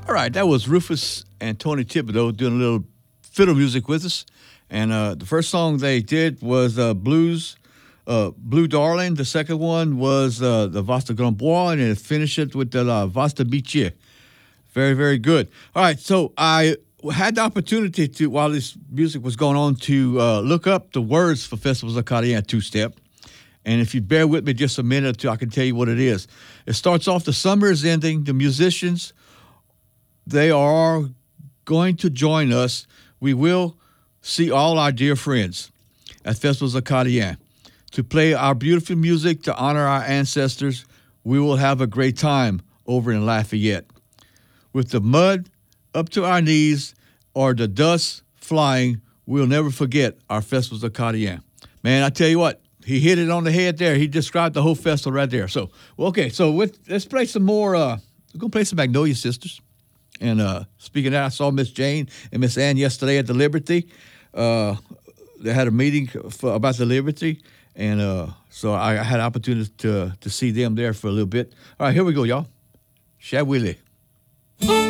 All right, that was Rufus and Tony Thibodeau doing a little fiddle music with us. And the first song they did was Blue Darling. The second one was the Vasta Grand Bois, and it finished it with the La Vasta Biche. Very, very good. All right, so I had the opportunity to, while this music was going on, to look up the words for Festivals Acadiens two-step. And if you bear with me just a minute or two, I can tell you what it is. It starts off, the summer is ending. The musicians, they are going to join us. We will see all our dear friends at Festivals Acadiens to play our beautiful music, to honor our ancestors. We will have a great time over in Lafayette. With the mud up to our knees or the dust flying, we'll never forget our Festivals Acadiens. Man, I tell you what, he hit it on the head there. He described the whole festival right there. So, well, okay, so let's play some more. We're going to play some Magnolia Sisters. And speaking of that, I saw Miss Jane and Miss Ann yesterday at the Liberty. They had a meeting about the Liberty. And so I had an opportunity to see them there for a little bit. All right, here we go, y'all. Shad Willie.